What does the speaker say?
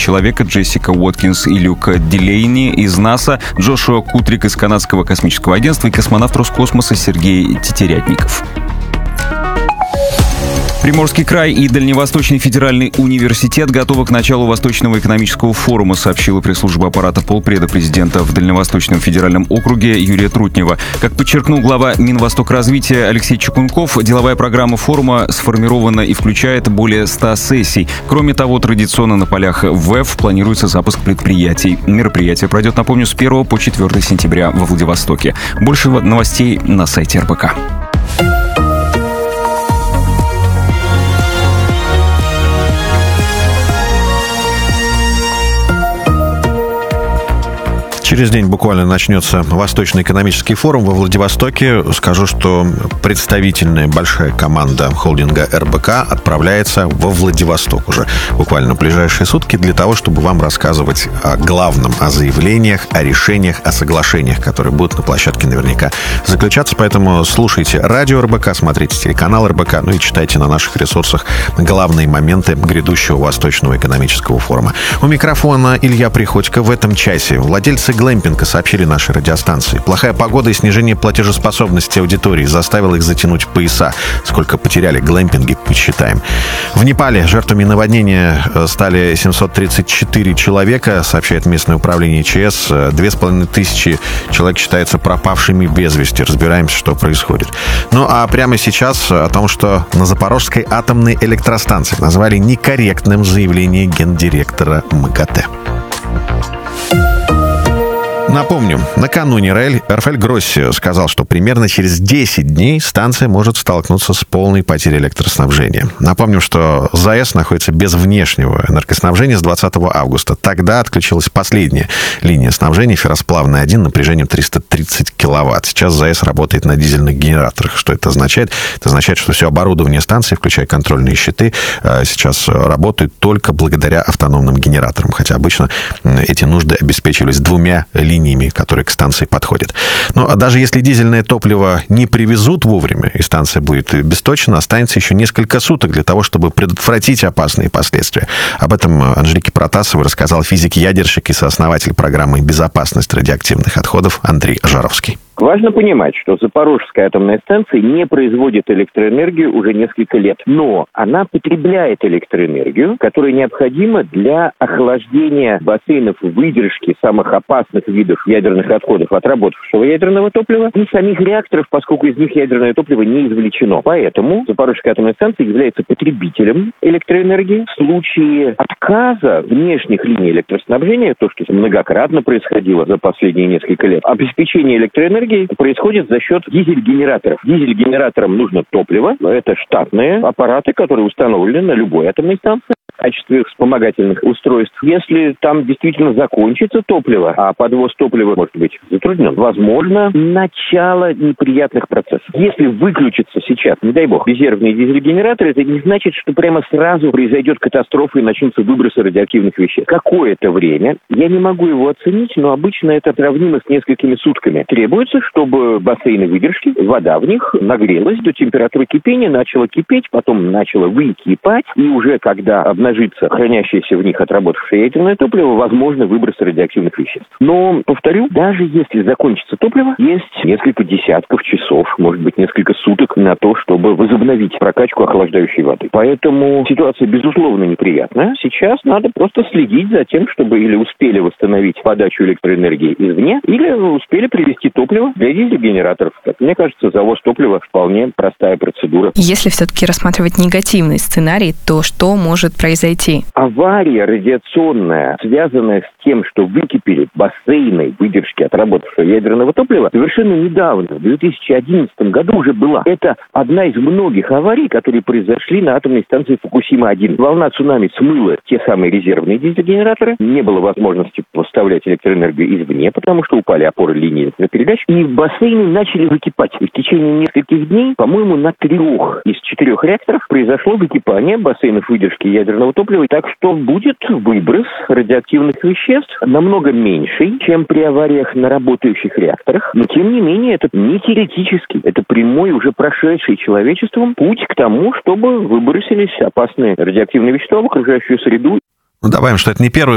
человека Джессика Уоткинс и Люк Дилейни из НАСА, Джошуа Кутрик из Канадского космического агентства и космонавт Роскосмоса Сергей Тетерятников. Приморский край и Дальневосточный федеральный университет готовы к началу Восточного экономического форума, сообщила пресс-служба аппарата полпреда президента в Дальневосточном федеральном округе Юрия Трутнева. Как подчеркнул глава Минвостокразвития Алексей Чекунков, деловая программа форума сформирована и включает более 100 сессий. Кроме того, традиционно на полях ВЭФ планируется запуск предприятий. Мероприятие пройдет, напомню, с 1 по 4 сентября во Владивостоке. Больше новостей на сайте РБК. Через день буквально начнется Восточный экономический форум во Владивостоке. Скажу, что представительная большая команда холдинга РБК отправляется во Владивосток уже буквально в ближайшие сутки для того, чтобы вам рассказывать о главном, о заявлениях, о решениях, о соглашениях, которые будут на площадке наверняка заключаться. Поэтому слушайте радио РБК, смотрите телеканал РБК, ну и читайте на наших ресурсах главные моменты грядущего Восточного экономического форума. У микрофона Илья Приходько. В этом часе владельцы глэмпинга сообщили нашей радиостанции. Плохая погода и снижение платежеспособности аудитории заставило их затянуть пояса. Сколько потеряли глэмпинги, посчитаем. В Непале жертвами наводнения стали 734 человека, сообщает местное управление ЧС. 2500 человек считаются пропавшими без вести. Разбираемся, что происходит. Ну а прямо сейчас о том, что на Запорожской атомной электростанции назвали некорректным заявление гендиректора МАГАТЭ. Напомню, накануне Рафаэль Гросси сказал, что примерно через 10 дней станция может столкнуться с полной потерей электроснабжения. Напомним, что ЗАЭС находится без внешнего энергоснабжения с 20 августа. Тогда отключилась последняя линия снабжения, ферросплавная 1, напряжением 330 киловатт. Сейчас ЗАЭС работает на дизельных генераторах. Что это означает? Это означает, что все оборудование станции, включая контрольные щиты, сейчас работает только благодаря автономным генераторам. Хотя обычно эти нужды обеспечивались двумя линиями, которые к станции подходят. Но даже если дизельное топливо не привезут вовремя, и станция будет бесточна, останется еще несколько суток для того, чтобы предотвратить опасные последствия. Об этом Анжелике Протасовой рассказал физик-ядерщик и сооснователь программы «Безопасность радиоактивных отходов» Андрей Жаровский. Важно понимать, что Запорожская атомная станция не производит электроэнергию уже несколько лет, но она потребляет электроэнергию, которая необходима для охлаждения бассейнов выдержки самых опасных видов ядерных отходов отработавшего ядерного топлива и самих реакторов, поскольку из них ядерное топливо не извлечено. Поэтому Запорожская атомная станция является потребителем электроэнергии. В случае отказа внешних линий электроснабжения, то, что многократно происходило за последние несколько лет, обеспечение электроэнергии происходит за счет дизель-генераторов. Дизель-генераторам нужно топливо. Это штатные аппараты, которые установлены на любой атомной станции в качестве вспомогательных устройств. Если там действительно закончится топливо, а подвоз топлива может быть затруднен, возможно, начало неприятных процессов. Если выключится сейчас, не дай бог, резервные дизель-генераторы, это не значит, что прямо сразу произойдет катастрофа и начнутся выбросы радиоактивных веществ. Какое-то время, я не могу его оценить, но обычно это сравнимо с несколькими сутками. Требуется, чтобы бассейны выдержки, вода в них нагрелась до температуры кипения, начала кипеть, потом начала выкипать, и уже когда обнажится хранящееся в них отработавшее ядерное топливо, возможно выброс радиоактивных веществ. Но, повторю, даже если закончится топливо, есть несколько десятков часов, может быть, несколько суток на то, чтобы возобновить прокачку охлаждающей воды. Поэтому ситуация, безусловно, неприятная. Сейчас надо просто следить за тем, чтобы или успели восстановить подачу электроэнергии извне, или успели привести топливо для дизель-генераторов. Как мне кажется, завоз топлива вполне простая процедура. Если все-таки рассматривать негативный сценарий, то что может произойти? Авария радиационная, связанная с тем, что выкипели бассейны выдержки отработавшего ядерного топлива, совершенно недавно, в 2011 году уже была. Это одна из многих аварий, которые произошли на атомной станции Фукусима-1. Волна цунами смыла те самые резервные дизель-генераторы. Не было возможности поставлять электроэнергию извне, потому что упали опоры линии электропередач. И бассейны начали выкипать. И в течение нескольких дней, по-моему, на 3 из 4 реакторов произошло выкипание бассейнов выдержки ядерного топлива. Так что будет выброс радиоактивных веществ намного меньший, чем при авариях на работающих реакторах. Но, тем не менее, это не теоретический, это прямой, уже прошедший человечеством путь к тому, чтобы выбросились опасные радиоактивные вещества в окружающую среду. Добавим, что это не первый